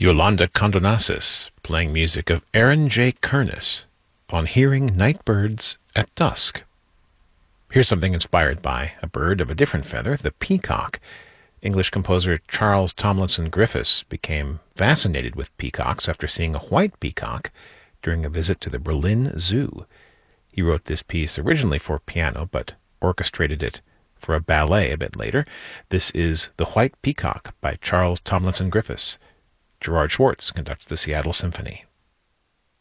Yolanda Condonasis playing music of Aaron J. Kernis on Hearing Night Birds at Dusk. Here's something inspired by a bird of a different feather, the peacock. English composer Charles Tomlinson Griffiths became fascinated with peacocks after seeing a white peacock during a visit to the Berlin Zoo. He wrote this piece originally for piano, but orchestrated it for a ballet a bit later. This is The White Peacock by Charles Tomlinson Griffiths. Gerard Schwartz conducts the Seattle Symphony.